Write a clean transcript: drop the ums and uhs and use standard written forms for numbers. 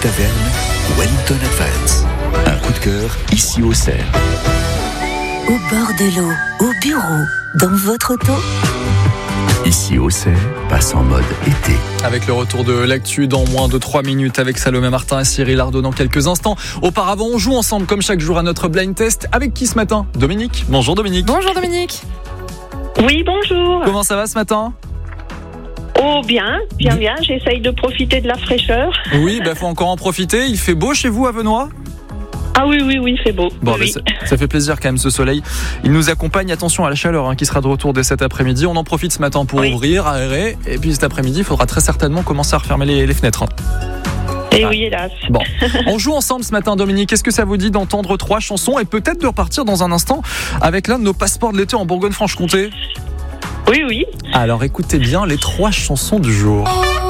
Taverne, Wellington Advance. Un coup de cœur ici au Cerf. Au bord de l'eau, au bureau, dans votre auto. Ici au Cerf, passe en mode été. Avec le retour de l'actu dans moins de 3 minutes avec Salomé Martin et Cyril Ardo dans quelques instants. Auparavant, on joue ensemble comme chaque jour à notre blind test. Avec qui ce matin ? Dominique. Bonjour Dominique. Bonjour Dominique. Oui, bonjour. Comment ça va ce matin ? Oh, bien. J'essaye de profiter de la fraîcheur. Oui, faut encore en profiter. Il fait beau chez vous à Venoy ? Ah oui, c'est beau. Bon, oui. ça fait plaisir quand même ce soleil. Il nous accompagne. Attention à la chaleur qui sera de retour dès cet après-midi. On en profite ce matin pour ouvrir, aérer. Et puis cet après-midi, il faudra très certainement commencer à refermer les fenêtres. Et oui, hélas. Bon, on joue ensemble ce matin, Dominique. Est-ce que ça vous dit d'entendre 3 chansons et peut-être de repartir dans un instant avec l'un de nos passeports de l'été en Bourgogne-Franche-Comté ? Oui. Alors écoutez bien les 3 chansons du jour.